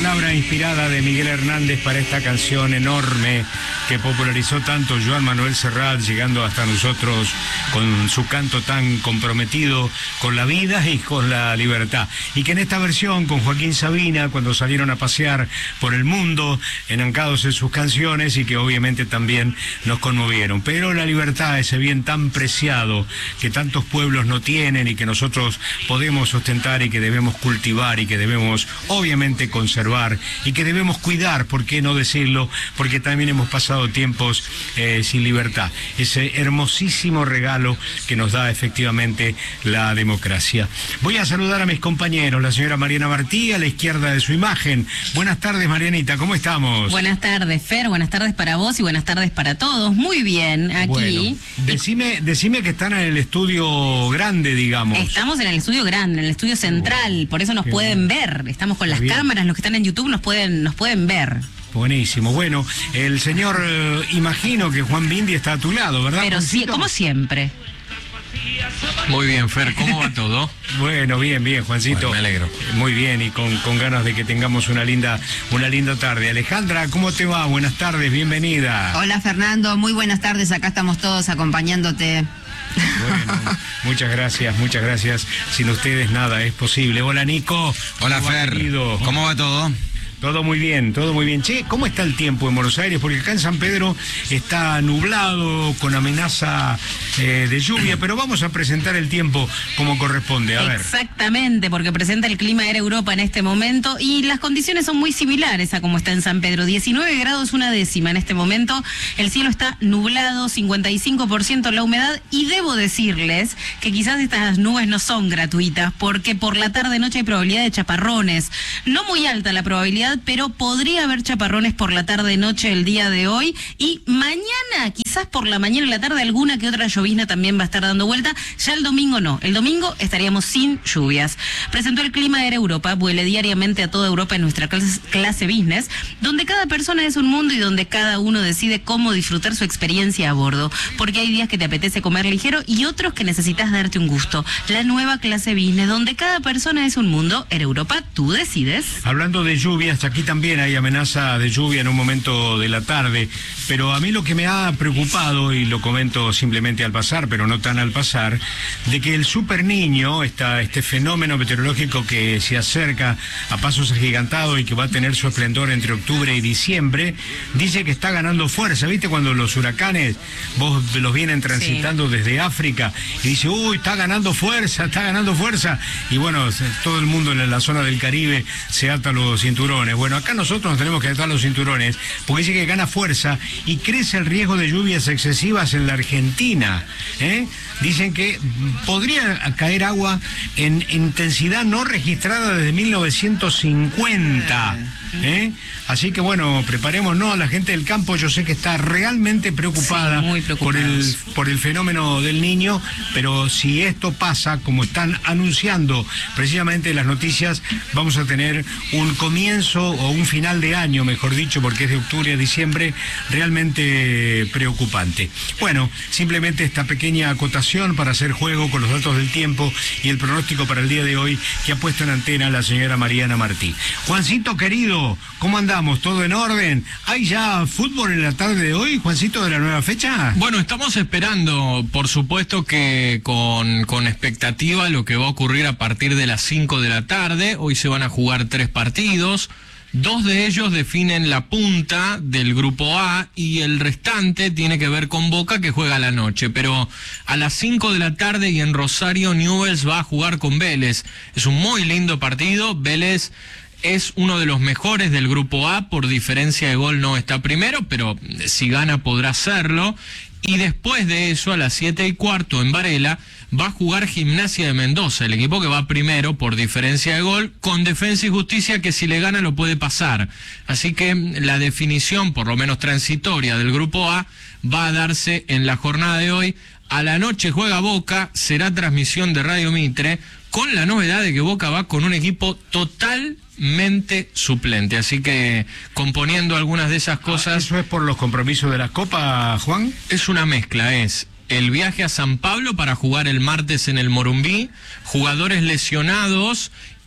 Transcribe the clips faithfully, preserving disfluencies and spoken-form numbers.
palabra inspirada de Miguel Hernández para esta canción enorme que popularizó tanto Joan Manuel Serrat, llegando hasta nosotros con su canto tan comprometido con la vida y con la libertad. Y que en esta versión, con Joaquín Sabina, cuando salieron a pasear por el mundo, enancados en sus canciones, y que obviamente también nos conmovieron. Pero la libertad, ese bien tan preciado que tantos pueblos no tienen y que nosotros podemos ostentar y que debemos cultivar y que debemos obviamente conservar y que debemos cuidar, ¿por qué no decirlo? Porque también hemos pasado tiempos eh, sin libertad. Ese hermosísimo regalo que nos da efectivamente la democracia. Voy a saludar a mis compañeros, la señora Mariana Martí, a la izquierda de su imagen. Buenas tardes, Marianita, ¿cómo estamos? Buenas tardes, Fer, buenas tardes para vos y buenas tardes para todos. Muy bien, aquí. Bueno, decime, decime que están en el estudio grande, digamos. Estamos en el estudio grande, en el estudio central, bueno, por eso nos pueden bien ver. Estamos con las bien. cámaras, los que están en YouTube nos pueden, nos pueden ver. Buenísimo. Bueno, el señor, eh, imagino que Juan Bindi está a tu lado, ¿verdad? Pero sí, como siempre. Muy bien, Fer, ¿cómo va todo? Bueno, bien, bien, Juancito. Bueno, me alegro. Muy bien, y con, con ganas de que tengamos una linda, una linda tarde. Alejandra, ¿cómo te va? Buenas tardes, bienvenida. Hola, Fernando, muy buenas tardes. Acá estamos todos acompañándote. Bueno, muchas gracias, muchas gracias. Sin ustedes nada es posible. Hola, Nico. Hola, Fer. ¿Cómo va todo? Todo muy bien, todo muy bien. Che, ¿cómo está el tiempo en Buenos Aires? Porque acá en San Pedro está nublado, con amenaza eh, de lluvia, pero vamos a presentar el tiempo como corresponde. A ver. Exactamente, porque presenta el clima Air Europa en este momento y las condiciones son muy similares a como está en San Pedro. diecinueve grados una décima en este momento, el cielo está nublado, cincuenta y cinco por ciento la humedad, y debo decirles que quizás estas nubes no son gratuitas, porque por la tarde-noche hay probabilidad de chaparrones. No muy alta la probabilidad, pero podría haber chaparrones por la tarde-noche el día de hoy, y mañana, quizás por la mañana y la tarde, alguna que otra llovizna también va a estar dando vuelta. Ya el domingo no, el domingo estaríamos sin lluvias. Presentó el clima Air Europa, vuele diariamente a toda Europa en nuestra clase, clase business, donde cada persona es un mundo y donde cada uno decide cómo disfrutar su experiencia a bordo, porque hay días que te apetece comer ligero y otros que necesitas darte un gusto. La nueva clase business, donde cada persona es un mundo. Air Europa, tú decides. Hablando de lluvias, aquí también hay amenaza de lluvia en un momento de la tarde, pero a mí lo que me ha preocupado, y lo comento simplemente al pasar, pero no tan al pasar, de que el super niño, esta, este fenómeno meteorológico que se acerca a pasos agigantados y que va a tener su esplendor entre octubre y diciembre, dice que está ganando fuerza. ¿Viste cuando los huracanes vos los vienen transitando sí. desde África y dice, uy, está ganando fuerza, está ganando fuerza? Y bueno, todo el mundo en la zona del Caribe se ata los cinturones. Bueno, acá nosotros nos tenemos que atar los cinturones porque dice que gana fuerza y crece el riesgo de lluvias excesivas en la Argentina. ¿eh? Dicen que podría caer agua en intensidad no registrada desde mil novecientos cincuenta. ¿Eh? Así que bueno, preparémonos. La gente del campo yo sé que está realmente preocupada, sí, por el por el fenómeno del niño, pero si esto pasa como están anunciando precisamente las noticias, vamos a tener un comienzo o un final de año, mejor dicho, porque es de octubre a diciembre, realmente preocupante. Bueno, simplemente esta pequeña acotación para hacer juego con los datos del tiempo y el pronóstico para el día de hoy que ha puesto en antena la señora Mariana Martí. Juancito querido, ¿cómo andamos? ¿Todo en orden? ¿Hay ya fútbol en la tarde de hoy, Juancito, de la nueva fecha? Bueno, estamos esperando, por supuesto que con, con expectativa, lo que va a ocurrir a partir de las cinco de la tarde. Hoy se van a jugar tres partidos. Dos de ellos definen la punta del grupo A y el restante tiene que ver con Boca, que juega a la noche. Pero a las cinco de la tarde y en Rosario, Newell's va a jugar con Vélez. Es un muy lindo partido. Vélez es uno de los mejores del grupo A, por diferencia de gol no está primero, pero si gana podrá hacerlo. Y después de eso, a las siete y cuarto en Varela, va a jugar Gimnasia de Mendoza, el equipo que va primero por diferencia de gol, con Defensa y Justicia, que si le gana lo puede pasar. Así que la definición, por lo menos transitoria, del grupo A va a darse en la jornada de hoy. A la noche juega Boca, será transmisión de Radio Mitre, con la novedad de que Boca va con un equipo totalmente suplente. Así que componiendo algunas de esas cosas... ¿Eso es por los compromisos de la Copa, Juan? Es una mezcla, es el viaje a San Pablo para jugar el martes en el Morumbí, jugadores lesionados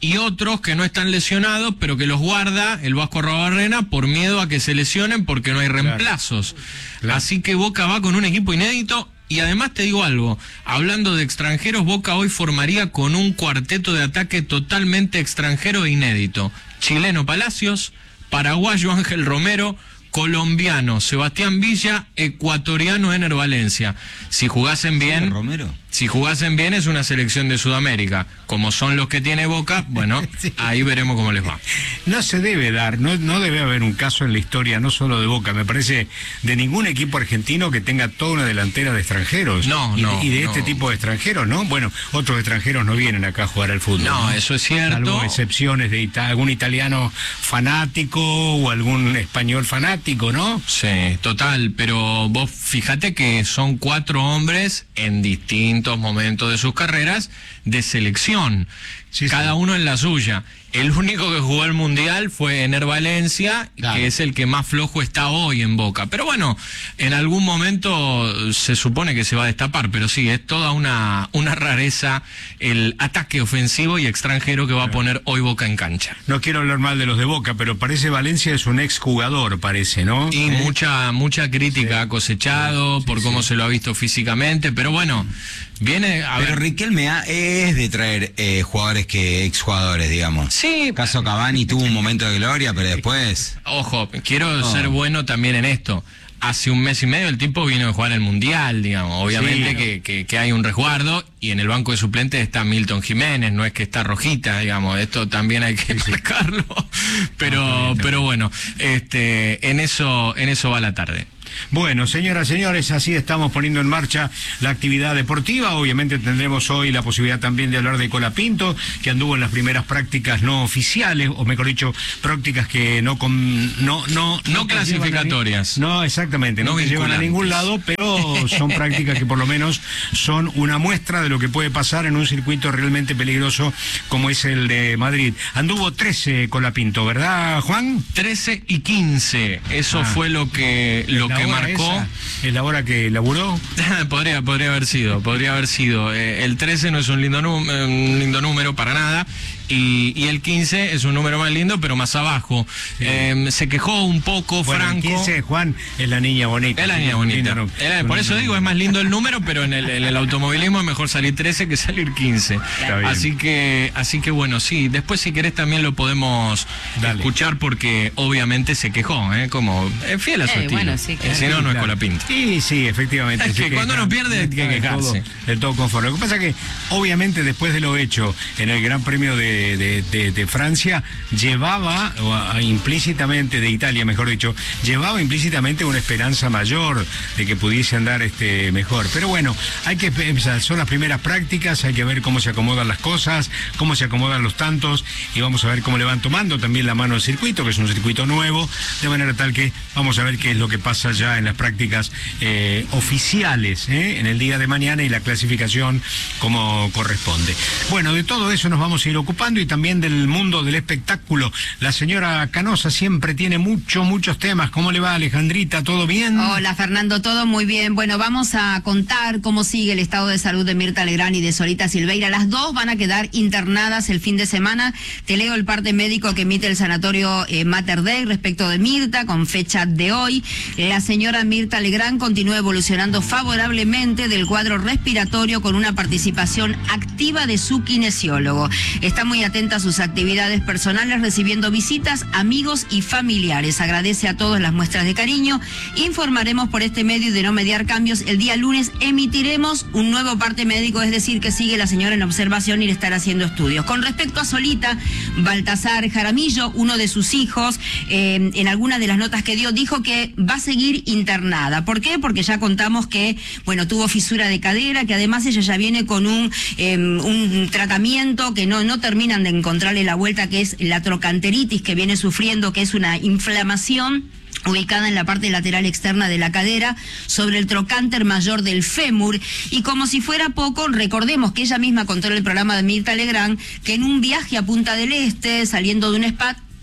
y otros que no están lesionados, pero que los guarda el Vasco Arruabarrena por miedo a que se lesionen porque no hay reemplazos. Claro. Claro. Así que Boca va con un equipo inédito. Y además te digo algo, hablando de extranjeros, Boca hoy formaría con un cuarteto de ataque totalmente extranjero e inédito. Chileno Palacios, paraguayo Ángel Romero, colombiano Sebastián Villa, ecuatoriano Ener Valencia. Si jugasen bien, Romero. Si jugasen bien es una selección de Sudamérica. Como son los que tiene Boca, bueno, sí. Ahí veremos cómo les va. No se debe dar, no, no debe haber un caso en la historia, no solo de Boca, me parece, de ningún equipo argentino que tenga toda una delantera de extranjeros. No, y, no. Y de no. este tipo de extranjeros, ¿no? Bueno, otros extranjeros no vienen acá a jugar al fútbol. No, ¿no? eso es cierto. Salvo excepciones de ita algún italiano fanático o algún español fanático, ¿no? Sí, total, pero vos fíjate que son cuatro hombres en distintos momentos de sus carreras de selección, sí, cada sí. uno en la suya. El único que jugó el Mundial fue Ener Valencia, claro. que es el que más flojo está hoy en Boca. Pero bueno, en algún momento se supone que se va a destapar, pero sí, es toda una, una rareza el ataque ofensivo y extranjero que va claro. a poner hoy Boca en cancha. No quiero hablar mal de los de Boca, pero parece Valencia es un exjugador, parece, ¿no? Y ¿Eh? mucha mucha crítica sí. ha cosechado sí, por cómo sí. se lo ha visto físicamente, pero bueno, viene a Pero ver... Riquelme es de traer eh, jugadores que exjugadores, digamos. Sí. Caso Cavani tuvo un momento de gloria, pero después... Ojo, quiero oh. ser bueno también en esto. Hace un mes y medio el tipo vino a jugar el Mundial, digamos. Obviamente sí, que, que, que hay un resguardo y en el banco de suplentes está Milton Jiménez, no es que está Rojita, digamos. Esto también hay que marcarlo. Pero, no, pero bueno, este, en eso, en eso va la tarde. Bueno, señoras y señores, así estamos poniendo en marcha la actividad deportiva. Obviamente tendremos hoy la posibilidad también de hablar de Colapinto, que anduvo en las primeras prácticas no oficiales, o mejor dicho, prácticas que no con, no no no, no clasificatorias. Ni, no, exactamente, no, no que llevan a ningún lado, pero son prácticas que por lo menos son una muestra de lo que puede pasar en un circuito realmente peligroso como es el de Madrid. Anduvo trece Colapinto, ¿verdad, Juan? trece y quince, eso ah. fue lo que lo que marcó. Esa, ¿es la hora que laburó? podría, podría haber sido, podría haber sido. Eh, el trece no es un lindo, un lindo número para nada. Y, y el quince es un número más lindo, pero más abajo. Sí. Eh, se quejó un poco, bueno, Franco. El quince, Juan, es la niña bonita. Es la niña bonita. No, Era, por eso digo, es más lindo el número, pero en el, en el automovilismo es mejor salir trece que salir quince. Así que, así que bueno, sí. Después, si querés, también lo podemos Dale. escuchar porque obviamente se quejó, ¿eh? Como es fiel a su eh, estilo. Bueno, sí, claro. Si no, no es Colapinto. Sí, sí, efectivamente. Es que cuando uno pierde, hay que quejarse. Del todo conforme. Lo que pasa es que, obviamente, después de lo hecho en el Gran Premio de De, de, de Francia, llevaba o a, implícitamente, de Italia mejor dicho, llevaba implícitamente una esperanza mayor de que pudiese andar este mejor. Pero bueno, hay que son las primeras prácticas, hay que ver cómo se acomodan las cosas, cómo se acomodan los tantos, y vamos a ver cómo le van tomando también la mano al circuito, que es un circuito nuevo, de manera tal que vamos a ver qué es lo que pasa ya en las prácticas eh, oficiales, ¿eh? en el día de mañana, y la clasificación como corresponde. Bueno, de todo eso nos vamos a ir ocupando, y también del mundo del espectáculo. La señora Canosa siempre tiene muchos, muchos temas. ¿Cómo le va, Alejandrita? ¿Todo bien? Hola, Fernando, todo muy bien. Bueno, vamos a contar cómo sigue el estado de salud de Mirta Legrand y de Solita Silveira. Las dos van a quedar internadas el fin de semana. Te leo el parte médico que emite el sanatorio eh, Mater Dei respecto de Mirta, con fecha de hoy. La señora Mirta Legrand continúa evolucionando favorablemente del cuadro respiratorio, con una participación activa de su kinesiólogo. Está muy atenta a sus actividades personales, recibiendo visitas, amigos y familiares. Agradece a todos las muestras de cariño. Informaremos por este medio, y de no mediar cambios, el día lunes emitiremos un nuevo parte médico, es decir, que sigue la señora en observación y le estará haciendo estudios. Con respecto a Solita, Baltasar Jaramillo, uno de sus hijos, eh, en algunas de las notas que dio, dijo que va a seguir internada. ¿Por qué? Porque ya contamos que, bueno, tuvo fisura de cadera, que además ella ya viene con un, eh, un tratamiento que no, no terminan de encontrarle la vuelta, que es la trocanteritis que viene sufriendo, que es una inflamación ubicada en la parte lateral externa de la cadera, sobre el trocánter mayor del fémur. Y como si fuera poco, recordemos que ella misma contó en el programa de Mirta Legrand que en un viaje a Punta del Este, saliendo de un spa,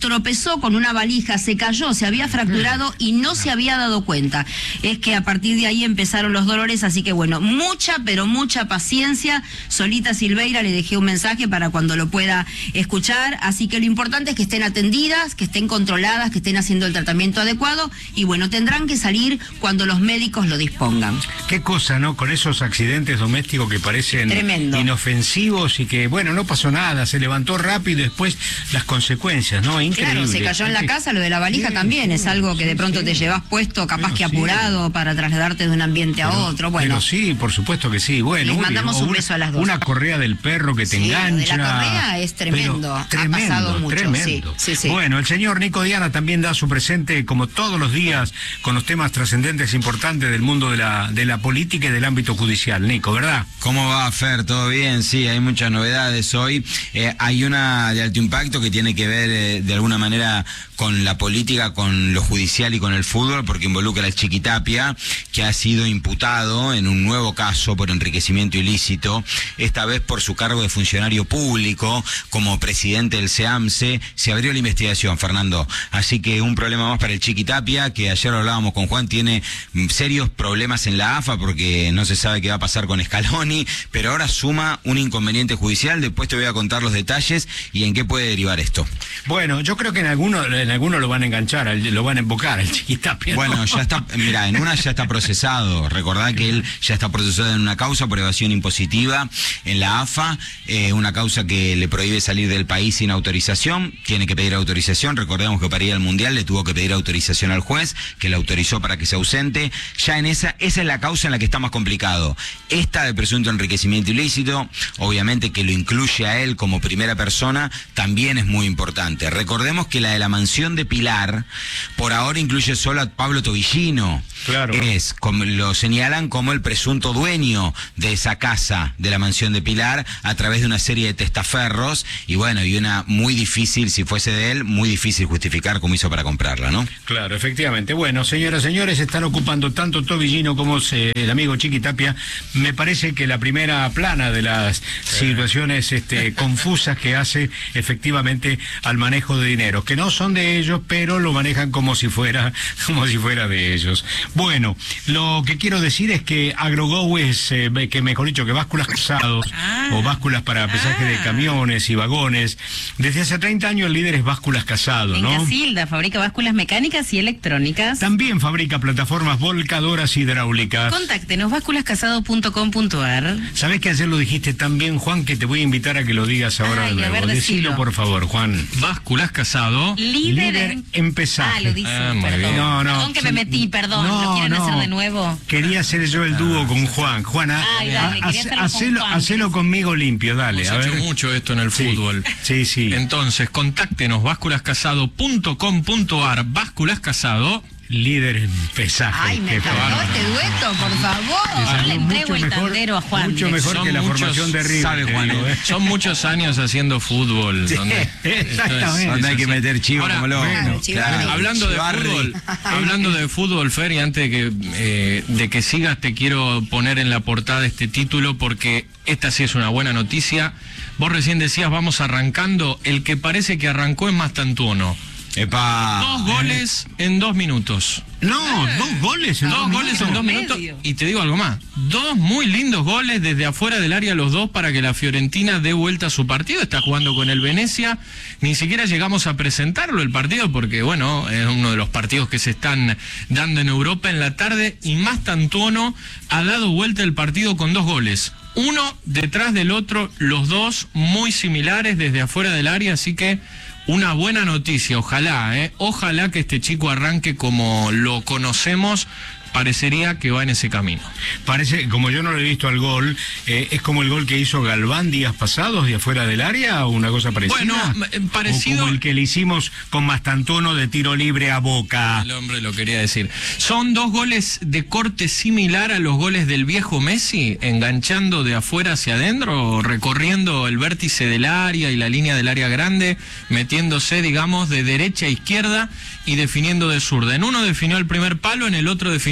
tropezó con una valija, se cayó, se había fracturado y no se había dado cuenta. Es que a partir de ahí empezaron los dolores, así que bueno, mucha, pero mucha paciencia. Solita Silveira le dejé un mensaje para cuando lo pueda escuchar, así que lo importante es que estén atendidas, que estén controladas, que estén haciendo el tratamiento adecuado y bueno, tendrán que salir cuando los médicos lo dispongan. Qué cosa, ¿no? Con esos accidentes domésticos que parecen Tremendo. inofensivos y que, bueno, no pasó nada, se levantó rápido y después las consecuencias, ¿no? Increíble. Claro, se cayó en la casa, lo de la valija Sí, también, es algo que de pronto sí. te llevas puesto, capaz Pero que sí. apurado para trasladarte de un ambiente a Pero- otro, bueno. Pero sí, por supuesto que sí. Bueno, Les muy mandamos bien. O un una- beso a las dos. Una correa del perro que te Sí, lo de la engancha. correa es tremendo. Pero Ha tremendo, pasado mucho, tremendo. sí, sí, sí. Bueno, el señor Nico Diana también da su presente, como todos los días, con los temas trascendentes e importantes del mundo de la, de la política y del ámbito judicial. Nico, ¿verdad? ¿Cómo va, Fer? ¿Todo bien? Sí, hay muchas novedades hoy. Eh, hay una de alto impacto que tiene que ver eh, de alguna manera con la política, con lo judicial y con el fútbol, porque involucra al Chiqui Tapia, que ha sido imputado en un nuevo caso por enriquecimiento ilícito, esta vez por su cargo de funcionario público, como presidente del SEAMSE. Se abrió la investigación, Fernando. Así que un problema más para el Chiqui Tapia, que ayer hablábamos con Juan, tiene mm, serios problemas en la A F A porque no se sabe qué va a pasar con Scaloni, pero ahora suma un inconveniente judicial. Después te voy a contar los detalles y en qué puede derivar esto. Bueno, yo creo que en algunos en alguno lo van a enganchar, al- lo van a embocar, el Chiqui Tapia, ¿no? Bueno, ya está, mira, en una ya está procesado. Recordá que él ya está procesado en una causa por evasión impositiva en la A F A, eh, una causa que le prohíbe salir del país sin autorización. Tiene que pedir autorización. Recordemos que para ir al Mundial le tuvo que pedir autorización al juez, que le autorizó para que se ausente. Ya en esa, esa es la causa en la que está más complicado. Esta de presunto enriquecimiento ilícito, obviamente que lo incluye a él como primera persona, también es muy importante. Recordemos que la de la mansión de Pilar, por ahora incluye solo a Pablo Tobillino. Claro. Es, como lo señalan como el presunto dueño de esa casa de la mansión de Pilar a través de una serie de testaferros y bueno, y una muy difícil, si fuese de él, muy difícil justificar cómo hizo para comprarla, ¿no? Claro, efectivamente. Bueno, señoras y señores, están ocupando tanto Tobillino como se- el amigo Chiqui Tapia. Me parece que la primera plana de las situaciones este, confusas que hace efectivamente al manejo de dinero, que no son de ellos, pero lo manejan como si fuera, como si fuera de ellos. Bueno, lo que quiero decir es que AgroGoes, eh, que mejor dicho, que básculas casados Ah. o básculas para pesaje de Ah. camiones y vagones, desde hace treinta años el líder es Básculas Casado, En ¿no? Casilda fabrica básculas mecánicas y electrónicas. También fabrica plataformas volcadoras hidráulicas. Contáctenos, básculas casado punto com punto ar. ¿Sabés que ayer lo dijiste tan bien, Juan, que te voy a invitar a que lo digas ahora Ay, de a nuevo? ver, Decilo, decilo. por favor, Juan. Básculas Casado. Líder, Líder en... en pesaje. Ah, lo dice, Ah, muy perdón. bien. No, no. Perdón que me metí, perdón. No, ¿Lo quieren no. hacer de nuevo? Quería hacer yo el dúo con Juan. Juan, ha- Ay, dale, ha- quería hacerlo con hacelo, Juan. hacelo conmigo limpio, dale. Hemos A hecho ver. mucho esto en el Sí, fútbol. Sí, sí. Entonces, contáctenos, básculas casado punto com punto ar, Básculas Casado. Líder en pesaje. Ay, me Qué encantó bárbaro. este dueto, por Te favor. salió Yo le entrego mucho el mejor- tandero a Juan. Mucho mejor Son que la muchos- formación de River. sabe, te Juan, digo, ¿eh? Son muchos años haciendo fútbol. Sí, donde- exactamente. Esto Donde hay es que así. meter chivo Ahora, como loco. bueno, Chivarri. Hablando de Chivarri. fútbol, hablando de fútbol, Fer, y antes de que, eh, de que sigas, te quiero poner en la portada este título porque esta sí es una buena noticia. Vos recién decías, vamos arrancando. El que parece que arrancó es Mastantuono. Epa. Dos goles en dos minutos. No, dos goles en Dos dos goles en dos Medio. minutos. Y te digo algo más. Dos muy lindos goles desde afuera del área, los dos, para que la Fiorentina dé vuelta a su partido. Está jugando con el Venecia. Ni siquiera llegamos a presentarlo el partido porque, bueno, es uno de los partidos que se están dando en Europa en la tarde. Y Mastantuono ha dado vuelta el partido con dos goles. Uno detrás del otro, los dos muy similares desde afuera del área. Así que una buena noticia, ojalá, ¿eh? Ojalá que este chico arranque como lo conocemos, parecería que va en ese camino. Parece, como yo no lo he visto al gol, eh, es como el gol que hizo Galván días pasados de afuera del área o una cosa parecida. Bueno, eh, parecido- O como el que le hicimos con Mastantuono de tiro libre a Boca. El hombre lo quería decir. Son dos goles de corte similar a los goles del viejo Messi, enganchando de afuera hacia adentro, recorriendo el vértice del área y la línea del área grande, metiéndose, digamos, de derecha a izquierda y definiendo de zurda. En uno definió el primer palo, en el otro definió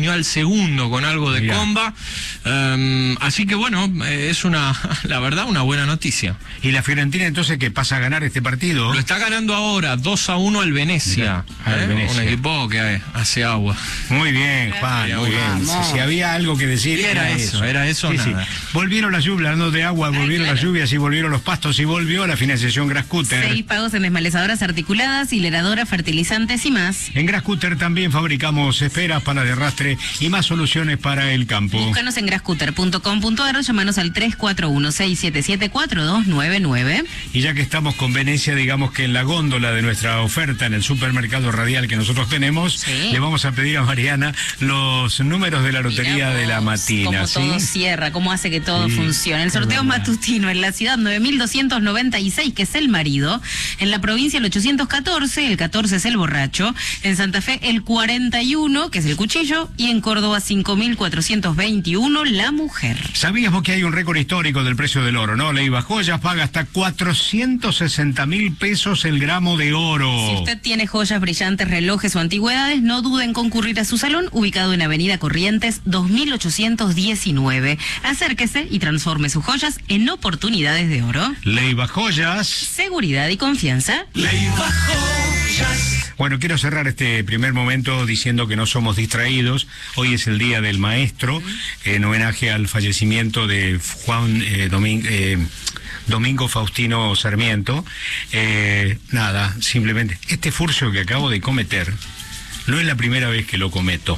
definió al segundo con algo de Mirá. comba. Um, así que bueno, eh, es una, la verdad, una buena noticia. ¿Y la Fiorentina entonces que pasa a ganar este partido? Lo está ganando ahora dos a uno al Venecia. Mirá, al ¿eh? Venecia. Un equipo que hace agua. Muy bien, Juan, muy bien. Vamos. Si, si había algo que decir, Y era eso, era eso, Sí, sí. nada. Volvieron las lluvias, hablando de agua, volvieron las lluvias y volvieron los pastos y volvió la financiación Grascutter. Seis pagos en desmalezadoras articuladas, hileradoras, fertilizantes y más. En Grascutter también fabricamos esferas para de arrastre y más soluciones para el campo. Búscanos en grascutter punto com punto ar o llamanos al tres cuatro uno, seis siete siete, cuatro dos nueve nueve. Y ya que estamos con Venecia, digamos que en la góndola de nuestra oferta en el supermercado radial que nosotros tenemos, Sí. le vamos a pedir a Mariana los números de la lotería Mirá de la vos matina. Cómo ¿sí? todo cierra, cómo hace que todo Sí, funcione. El es sorteo verdad. matutino en la ciudad nueve mil doscientos noventa y seis, que es el marido. En la provincia el ochocientos catorce, el catorce es el borracho. En Santa Fe el cuarenta y uno, que es el cuchillo. Y en Córdoba cinco mil cuatrocientos veintiuno, la mujer. Sabíamos que hay un récord histórico del precio del oro, ¿no? Leiva Joyas paga hasta cuatrocientos sesenta mil pesos el gramo de oro. Si usted tiene joyas, brillantes, relojes o antigüedades, no dude en concurrir a su salón, ubicado en Avenida Corrientes dos mil ochocientos diecinueve. Acérquese y transforme sus joyas en oportunidades de oro. Leiva Joyas. Seguridad y confianza. Bueno, quiero cerrar este primer momento diciendo que no somos distraídos. Hoy es el Día del Maestro, en homenaje al fallecimiento de Juan eh, Domin- eh, Domingo Faustino Sarmiento. Eh, nada, simplemente, este furcio que acabo de cometer no es la primera vez que lo cometo.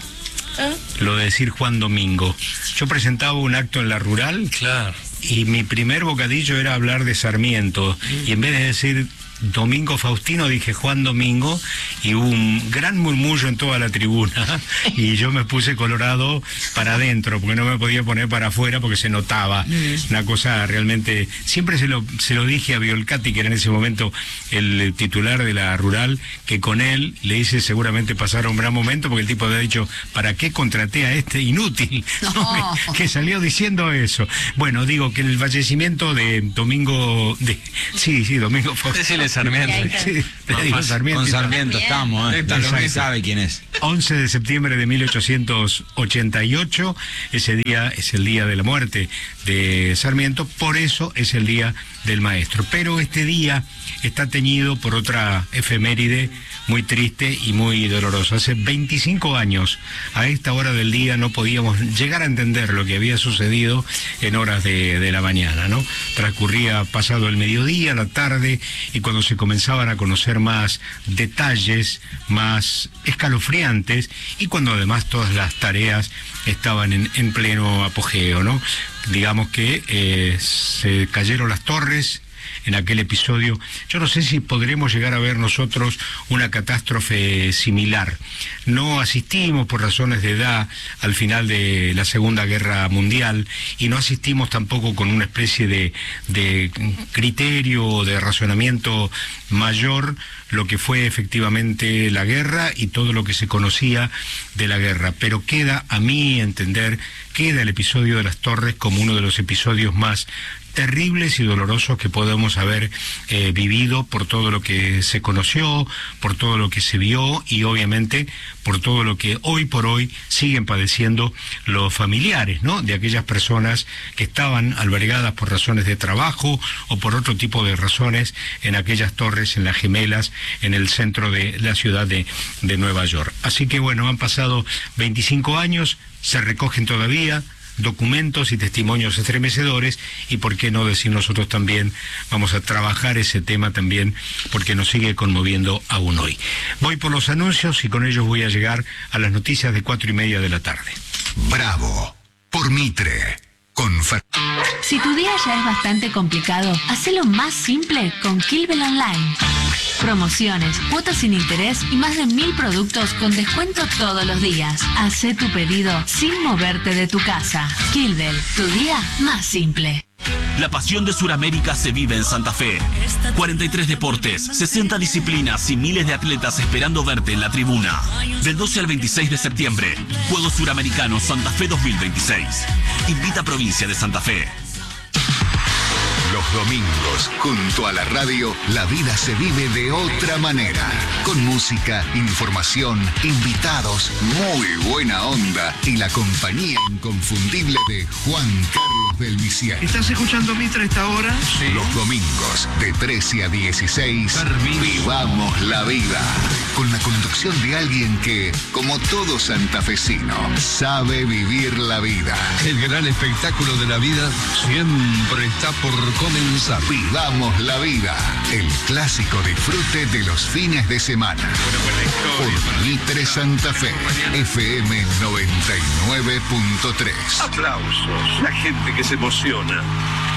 Lo de decir Juan Domingo. Yo presentaba un acto en la rural Claro. y mi primer bocadillo era hablar de Sarmiento. Y en vez de decir Domingo Faustino, dije Juan Domingo, y hubo un gran murmullo en toda la tribuna. Y yo me puse colorado para adentro, porque no me podía poner para afuera, porque se notaba. Una cosa realmente... Siempre se lo, se lo dije a Violcati, que era en ese momento el titular de la rural, que con él le hice seguramente pasar un gran momento, porque el tipo había dicho, ¿para qué contraté a este inútil? No. que, que salió diciendo eso. Bueno, digo que el fallecimiento de Domingo... De, sí, sí, Domingo Faustino. Decile Sarmiento. Sí, te digo Sarmiento. Con Sarmiento Bien. estamos, ¿eh? Exacto. Ya se sabe quién es. once de septiembre de mil ochocientos ochenta y ocho, ese día es el día de la muerte de Sarmiento, por eso es el día del maestro. Pero este día está teñido por otra efeméride muy triste y muy dolorosa. Hace veinticinco años, a esta hora del día, no podíamos llegar a entender lo que había sucedido en horas de, de la mañana, ¿no? Transcurría pasado el mediodía, la tarde, y cuando se comenzaban a conocer más detalles, más escalofriantes, y cuando además todas las tareas estaban en, en pleno apogeo, ¿no? Digamos que eh, se cayeron las torres en aquel episodio. Yo no sé si podremos llegar a ver nosotros una catástrofe similar. No asistimos por razones de edad al final de la Segunda Guerra Mundial y no asistimos tampoco con una especie de, de criterio o de razonamiento mayor lo que fue efectivamente la guerra y todo lo que se conocía de la guerra. Pero queda, a mi entender, queda el episodio de las torres como uno de los episodios más terribles y dolorosos que podemos haber eh, vivido por todo lo que se conoció, por todo lo que se vio y obviamente por todo lo que hoy por hoy siguen padeciendo los familiares, ¿no? De aquellas personas que estaban albergadas por razones de trabajo o por otro tipo de razones en aquellas torres, en las Gemelas, en el centro de la ciudad de, de Nueva York. Así que bueno, han pasado veinticinco años, se recogen todavía documentos y testimonios estremecedores y por qué no decir nosotros también vamos a trabajar ese tema también porque nos sigue conmoviendo aún hoy. Voy por los anuncios y con ellos voy a llegar a las noticias de cuatro y media de la tarde. Bravo, por Mitre, con Fer- Si tu día ya es bastante complicado, hacelo más simple con Kilbel Online. Promociones, cuotas sin interés y más de mil productos con descuento todos los días. Hacé tu pedido sin moverte de tu casa. Kilbel, tu día más simple. La pasión de Suramérica se vive en Santa Fe. cuarenta y tres deportes, sesenta disciplinas y miles de atletas esperando verte en la tribuna. Del doce al veintiséis de septiembre, Juegos Suramericanos Santa Fe dos mil veintiséis. Invita a Provincia de Santa Fe. Los Los domingos, junto a la radio, la vida se vive de otra manera. Con música, información, invitados, muy buena onda y la compañía inconfundible de Juan Carlos del Visier. ¿Estás escuchando Mitre a esta hora? Sí. Los domingos, de trece a dieciséis, vivamos la vida. Con la conducción de alguien que, como todo santafesino, sabe vivir la vida. El gran espectáculo de la vida siempre está por comenzar. Vivamos la vida. El clásico disfrute de los fines de semana. Por Mitre Santa Fe, F M noventa y nueve punto tres. Aplausos, la gente que se emociona.